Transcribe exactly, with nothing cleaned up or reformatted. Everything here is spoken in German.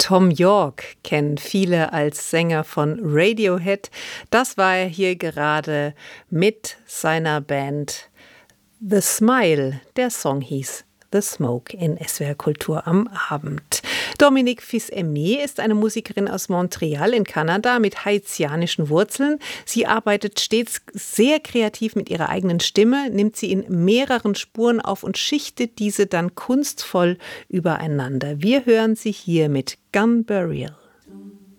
Thom Yorke kennen viele als Sänger von Radiohead. Das war er hier gerade mit seiner Band The Smile. Der Song hieß The Smoke in S W R Kultur am Abend. Dominique Fils-Aimé ist eine Musikerin aus Montreal in Kanada mit haitianischen Wurzeln. Sie arbeitet stets sehr kreativ mit ihrer eigenen Stimme, nimmt sie in mehreren Spuren auf und schichtet diese dann kunstvoll übereinander. Wir hören sie hier mit Gun Burial.